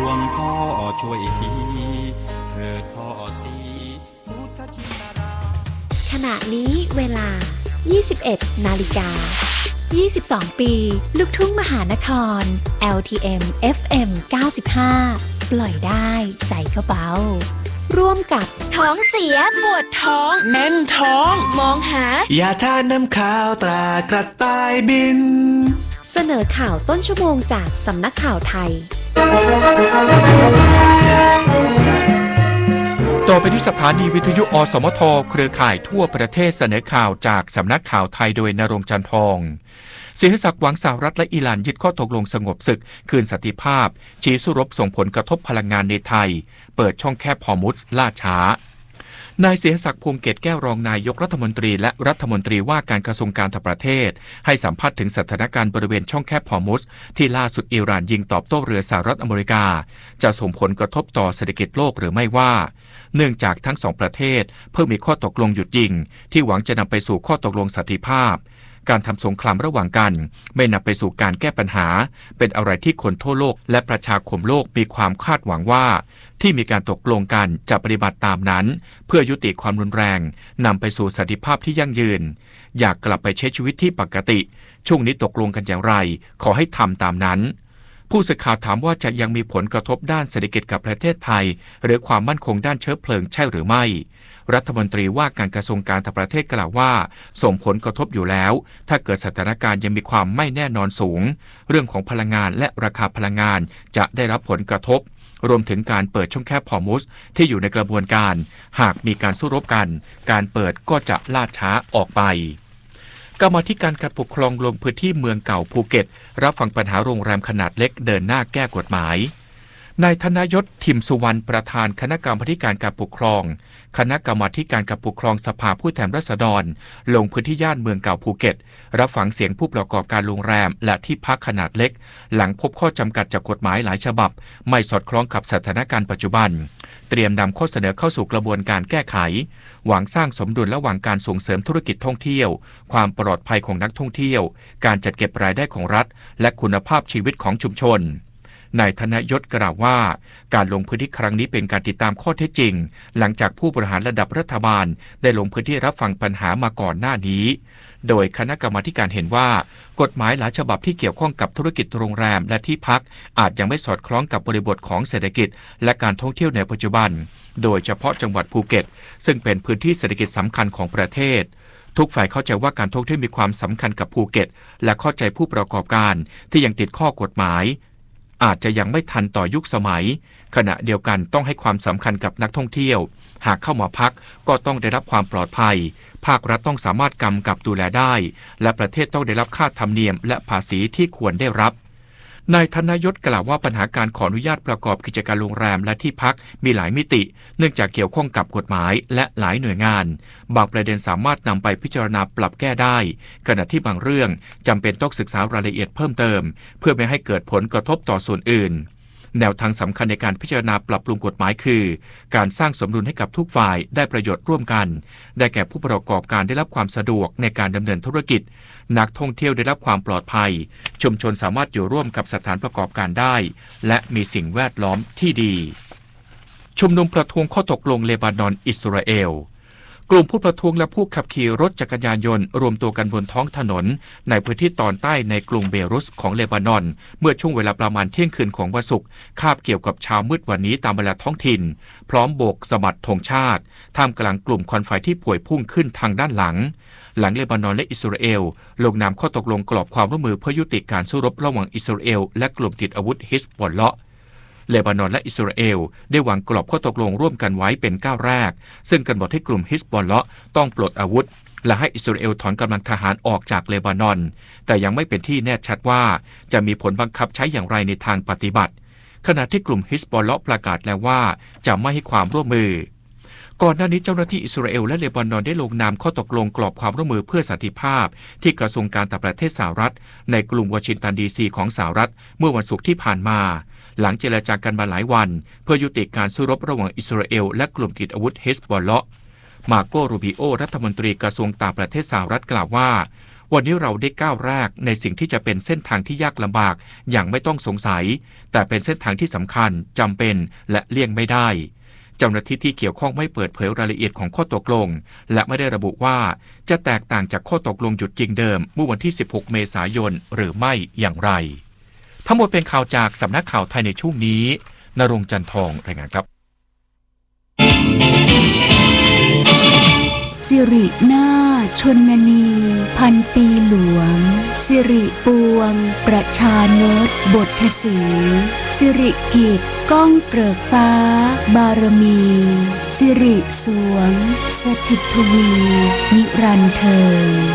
วงพ่อช่วยทีเถิดพ่อสีพุทธชินราขณะนี้เวลา 21 นาฬิกา 22 ปี ลูกทุ่งมหานคร LTM FM 95 ปล่อยได้ใจก็เบาร่วมกับท้องเสียปวดท้องแน่นท้องมองหายาทาน้ำขาวตรากระต่ายบินเสนอข่าวต้นชั่วโมงจากสำนักข่าวไทยต่อไปที่สถานีวิทยุอสมทเครือข่ายทั่วประเทศเสนอข่าวจากสำนักข่าวไทยโดยณรงค์ จันทองเสียศักดิ์หวังสหรัฐและอิหร่านยึดข้อตกลงสงบศึกคืนสันติภาพชี้สู้รบส่งผลกระทบพลังงานในไทยเปิดช่องแคบฮอร์มุซล่าช้านายเสียศักดิ์ภูมิเกตแก้วรองนายกรัฐมนตรีและรัฐมนตรีว่าการกระทรวงการต่างประเทศให้สัมภาษณ์ถึงสถานการณ์บริเวณช่องแคบฮอร์มุซที่ล่าสุดอิหร่านยิงตอบโต้เรือสหรัฐอเมริกาจะส่งผลกระทบต่อเศรษฐกิจโลกหรือไม่ว่าเนื่องจากทั้งสองประเทศเพิ่งมีข้อตกลงหยุดยิงที่หวังจะนำไปสู่ข้อตกลงสันติภาพการทำสงครามระหว่างกันไม่นำไปสู่การแก้ปัญหาเป็นอะไรที่คนทั่วโลกและประชาคมโลกมีความคาดหวังว่าที่มีการตกลงกันจะปฏิบัติตามนั้นเพื่อยุติความรุนแรงนำไปสู่สันติภาพที่ยั่งยืนอยากกลับไปใช้ชีวิตที่ปกติช่วงนี้ตกลงกันอย่างไรขอให้ทำตามนั้นผู้สื่อข่าวถามว่าจะยังมีผลกระทบด้านเศรษฐกิจกับประเทศไทยหรือความมั่นคงด้านเชื้อเพลิงใช่หรือไม่รัฐมนตรีว่าการกระทรวงการต่างประเทศกล่าวว่าส่งผลกระทบอยู่แล้วถ้าเกิดสถานการณ์ยังมีความไม่แน่นอนสูงเรื่องของพลังงานและราคาพลังงานจะได้รับผลกระทบรวมถึงการเปิดช่องแคบฮอร์มุซที่อยู่ในกระบวนการหากมีการสู้รบกันการเปิดก็จะล่าช้าออกไปกรรมาธิการการปกครองลงพื้นที่เมืองเก่าภูเก็ตรับฟังปัญหาโรงแรมขนาดเล็กเดินหน้าแก้กฎหมายนายธนยศ ทิมสุวรรณประธานคณะกรรมาธิการการปกครองคณะกรรมาธิการการปกครองสภาผู้แทนราษฎรลงพื้นที่ย่านเมืองเก่าภูเก็ตรับฟังเสียงผู้ประกอบการโรงแรมและที่พักขนาดเล็กหลังพบข้อจำกัดจากกฎหมายหลายฉบับไม่สอดคล้องกับสถานการณ์ปัจจุบันเตรียมนำข้อเสนอเข้าสู่กระบวนการแก้ไขหวังสร้างสมดุลระหว่างการส่งเสริมธุรกิจท่องเที่ยวความปลอดภัยของนักท่องเที่ยวการจัดเก็บรายได้ของรัฐและคุณภาพชีวิตของชุมชนนายธนยศกล่าวว่าการลงพื้นที่ครั้งนี้เป็นการติดตามข้อเท็จจริงหลังจากผู้บริหารระดับรัฐบาลได้ลงพื้นที่รับฟังปัญหามาก่อนหน้านี้โดยคณะกรรมาการเห็นว่ากฎหมายหลายฉบับที่เกี่ยวข้องกับธุรกิจโรงแรมและที่พักอาจยังไม่สอดคล้องกับบริบทของเศรษฐกิจและการท่องเที่ยวในปัจจุบันโดยเฉพาะจังหวัดภูเก็ตซึ่งเป็นพื้นที่เศรษฐกิจสำคัญของประเทศทุกฝ่ายเข้าใจว่าการท่องเที่ยวมีความสำคัญกับภูเก็ตและเข้าใจผู้ประกอบการที่ยังติดข้อกฎหมายอาจจะยังไม่ทันต่อยุคสมัยขณะเดียวกันต้องให้ความสำคัญกับนักท่องเที่ยวหากเข้ามาพักก็ต้องได้รับความปลอดภัยภาครัฐต้องสามารถกำกับดูแลได้และประเทศต้องได้รับค่าธรรมเนียมและภาษีที่ควรได้รับนายธนยศกล่าวว่าปัญหาการขออนุญาตประกอบกิจการโรงแรมและที่พักมีหลายมิติเนื่องจากเกี่ยวข้องกับกฎหมายและหลายหน่วยงานบางประเด็นสามารถนำไปพิจารณาปรับแก้ได้ขณะที่บางเรื่องจำเป็นต้องศึกษารายละเอียดเพิ่มเติมเพื่อไม่ให้เกิดผลกระทบต่อส่วนอื่นแนวทางสำคัญในการพิจารณาปรับปรุงกฎหมายคือการสร้างสมดุลให้กับทุกฝ่ายได้ประโยชน์ร่วมกันได้แก่ผู้ประกอบการได้รับความสะดวกในการดำเนินธุรกิจนักท่องเที่ยวได้รับความปลอดภัยชุมชนสามารถอยู่ร่วมกับสถานประกอบการได้และมีสิ่งแวดล้อมที่ดีชุมนุมประท้วงข้อตกลงเลบานอนอิสราเอลกลุ่มผู้ประท้วงและผู้ขับขี่รถจักรยานยนต์รวมตัวกันบนท้องถนนในพื้นที่ตอนใต้ในกรุงเบรุตของเลบานอนเมื่อช่วงเวลาประมาณเที่ยงคืนของวันศุกร์คาบเกี่ยวกับเช้ามืดวันนี้ตามเวลาท้องถิ่นพร้อมโบกสะบัดธงชาติท่ามกลางกลุ่มควันไฟที่ป่วยพุ่งขึ้นทางด้านหลังเลบานอนและอิสราเอลลงนามข้อตกลงกรอบความร่วมมือเพื่อยุติการสู้รบระหว่างอิสราเอลและกลุ่มติดอาวุธฮิซบอลเลาะห์เลบานอนและอิสราเอลได้วางกรอบข้อตกลงร่วมกันไว้เป็นก้าวแรกซึ่งกำหนดให้กลุ่มฮิซบอลเลาะห์ต้องปลดอาวุธและให้อิสราเอลถอนกำลังทหารออกจากเลบานอนแต่ยังไม่เป็นที่แน่ชัดว่าจะมีผลบังคับใช้อย่างไรในทางปฏิบัติขณะที่กลุ่มฮิซบอลเลาะห์ประกาศแล้วว่าจะไม่ให้ความร่วมมือก่อนหน้านี้เจ้าหน้าที่อิสราเอลและเลบานอนได้ลงนามข้อตกลงกรอบความร่วมมือเพื่อสันติภาพที่กระทรวงการต่างประเทศสหรัฐในกรุงวอชิงตันดีซีของสหรัฐเมื่อวันศุกร์ที่ผ่านมาหลังเจรจากันมาหลายวันเพื่อยุติการสู้รบระหว่างอิสราเอลและกลุ่มติดอาวุธฮิซบอลเลาะห์มาโก รูบิโอรัฐมนตรีกระทรวงต่างประเทศสหรัฐกล่าวว่าวันนี้เราได้ก้าวแรกในสิ่งที่จะเป็นเส้นทางที่ยากลำบากอย่างไม่ต้องสงสัยแต่เป็นเส้นทางที่สำคัญจำเป็นและเลี่ยงไม่ได้เจ้าหน้าที่ที่เกี่ยวข้องไม่เปิดเผยรายละเอียดของข้อตกลงและไม่ได้ระบุว่าจะแตกต่างจากข้อตกลงหยุดยิงเดิมเมื่อวันที่16เมษายนหรือไม่อย่างไรทั้งหมดเป็นข่าวจากสำนักข่าวไทยในช่วงนี้ณรงค์ จันทองรายงานครับสิรินาถชนนีพันปีหลวงสิริปวงประชานตบทสีสิริกิจก้องเกริกฟ้าบารมีสิริสวงสถิตทวีนิรันดร์เทิง